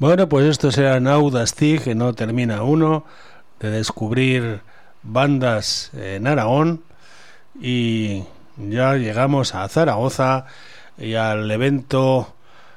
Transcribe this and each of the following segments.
Bueno, pues esto será Naudastig, que no termina uno de descubrir bandas en Aragón, y ya llegamos a Zaragoza y al evento,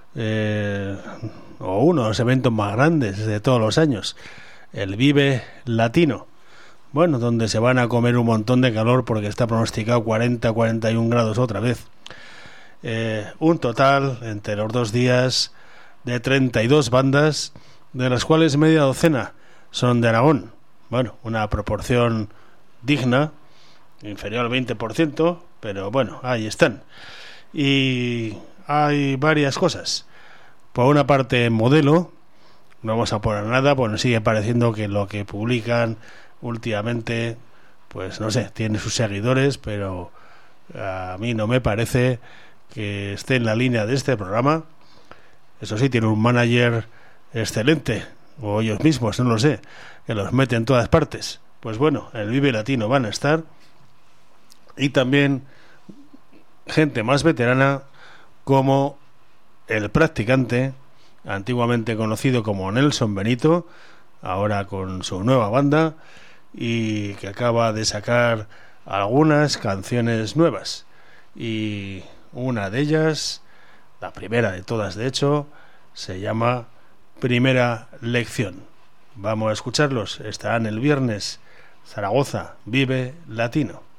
o uno de los eventos más grandes de todos los años, el Vive Latino. Bueno, donde se van a comer un montón de calor porque está pronosticado 40-41 grados otra vez. Un total, entre los 2 días, de 32 bandas, de las cuales media docena son de Aragón. Bueno, una proporción digna, inferior al 20%, pero bueno, ahí están. Y hay varias cosas. Por una parte, Modelo, no vamos a poner nada, pues nos sigue pareciendo que lo que publican últimamente, pues no sé, tiene sus seguidores, pero a mí no me parece que esté en la línea de este programa. Eso sí, tiene un manager excelente, o ellos mismos, no lo sé, que los mete en todas partes. Pues bueno, el Vive Latino van a estar, y también gente más veterana como El Practicante, antiguamente conocido como Nelson Benito, ahora con su nueva banda, y que acaba de sacar algunas canciones nuevas, y una de ellas, la primera de todas de hecho, se llama Primera Lección. Vamos a escucharlos. Estarán el viernes. Zaragoza Vive Latino.